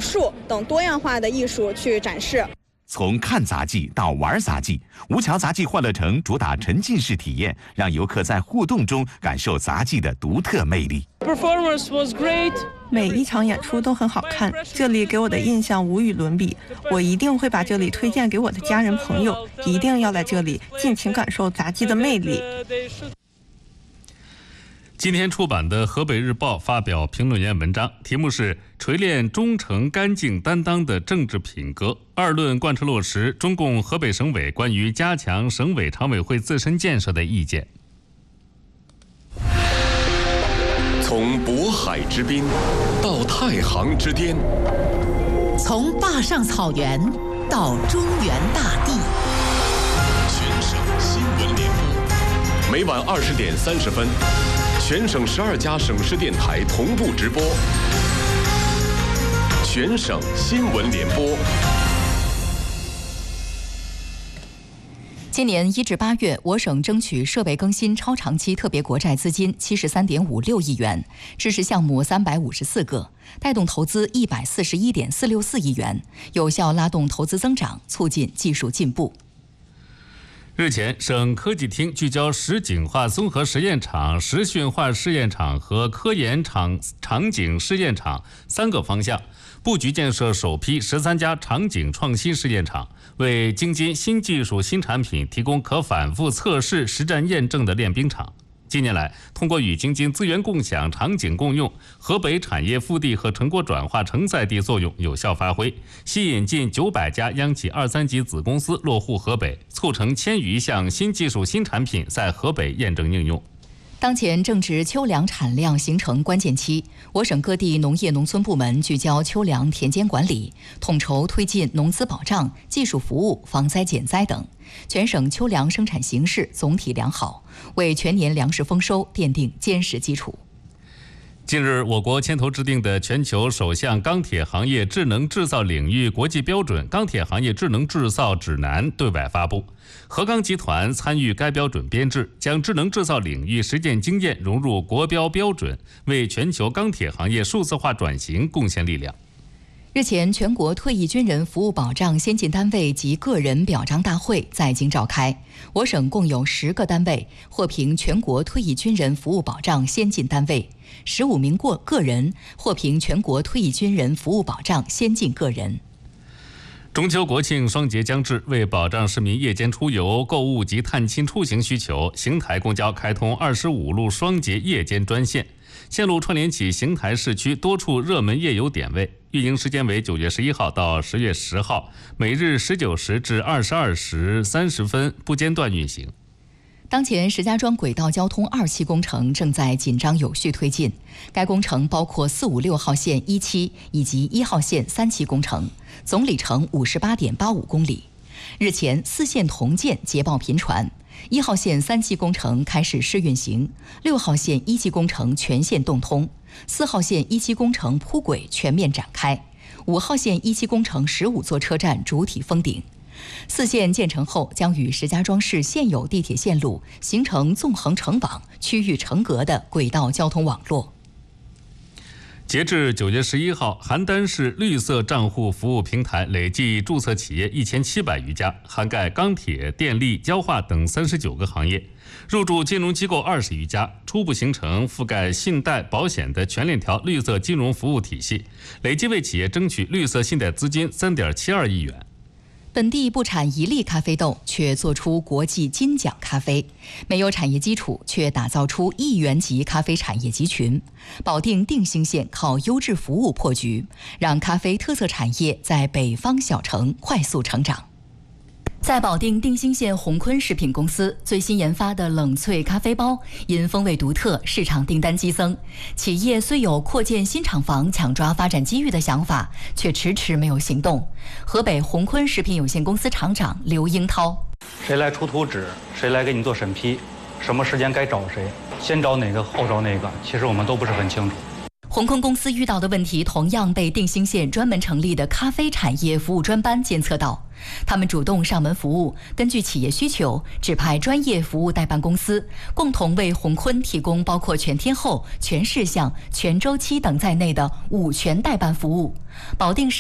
术等多样化的艺术去展示。 从看杂技到玩杂技，吴桥杂技欢乐城主打沉浸式体验，让游客在互动中感受杂技的独特魅力。 Performance was great. 每一场演出都很好看，这里给我的印象无与伦比。我一定会把这里推荐给我的家人朋友，一定要来这里尽情感受杂技的魅力。 今天出版的河北日报发表评论员文章，题目是锤炼忠诚干净担当的政治品格，二论贯彻落实中共河北省委关于加强省委常委会自身建设的意见。 从渤海之滨到太行之巅， 从坝上草原到中原大地， 全省新闻联播，每晚20点30分，全省12家省市电台同步直播。全省新闻联播。 今年1至8月，我省争取设备更新超长期特别国债资金73.56亿元，支持项目354个，带动投资141.464亿元，有效拉动投资增长，促进技术进步。 日前，省科技厅聚焦实景化综合实验场、实训化试验场和科研场景试验场3个方向，布局建设首批13家场景创新试验场，为京津新技术新产品提供可反复测试、实战验证的练兵场。近年来，通过与京津资源共享、场景共用，河北产业腹地和成果转化承载地作用有效发挥，吸引近900家央企2、3级子公司落户河北，促成1000余项新技术新产品在河北验证应用。 当前正值秋粮产量形成关键期，我省各地农业农村部门聚焦秋粮田间管理，统筹推进农资保障、技术服务、防灾减灾等，全省秋粮生产形势总体良好，为全年粮食丰收奠定坚实基础。 近日，我国牵头制定的全球首项钢铁行业智能制造领域国际标准《钢铁行业智能制造指南》对外发布。河钢集团参与该标准编制，将智能制造领域实践经验融入国标标准，为全球钢铁行业数字化转型贡献力量。 日前，全国退役军人服务保障先进单位及个人表彰大会在京召开，我省共有10个单位获评全国退役军人服务保障先进单位，15名个人获评全国退役军人服务保障先进个人。 中秋国庆双节将至，为保障市民夜间出游、购物及探亲出行需求，邢台公交开通25路双节夜间专线，线路串联起邢台市区多处热门夜游点位，运营时间为9月11号到10月10号，每日19时至22时30分不间断运行。 当前，石家庄轨道交通2期工程正在紧张有序推进。该工程包括456号线1期以及1号线3期工程，总里程58.85公里。日前，4线同建捷报频传，1号线3期工程开始试运行，6号线1期工程全线动通，4号线1期工程铺轨全面展开，5号线1期工程15座车站主体封顶。4线建成后，将与石家庄市现有地铁线路形成纵横成网、区域成格的轨道交通网络。 截至9月11号，邯郸市绿色账户服务平台累计注册企业1700余家，涵盖钢铁、电力、焦化等39个行业，入驻金融机构20余家，初步形成覆盖信贷、保险的全链条绿色金融服务体系，累计为企业争取绿色信贷资金3.72亿元。 本地不产一粒咖啡豆，却做出国际金奖咖啡；没有产业基础，却打造出亿元级咖啡产业集群。保定定兴县靠优质服务破局，让咖啡特色产业在北方小城快速成长。在保定定兴县宏坤食品公司最新研发的冷萃咖啡包，因风味独特，市场订单激增。企业虽有扩建新厂房、抢抓发展机遇的想法，却迟迟没有行动。河北宏坤食品有限公司厂长刘英涛： 谁来出图纸，谁来给你做审批，什么时间该找谁，先找哪个后找哪个，其实我们都不是很清楚。 宏坤公司遇到的问题同样被定兴县专门成立的咖啡产业服务专班监测到，他们主动上门服务，根据企业需求指派专业服务代办公司，共同为宏坤提供包括全天候、全事项、全周期等在内的5全代办服务。保定市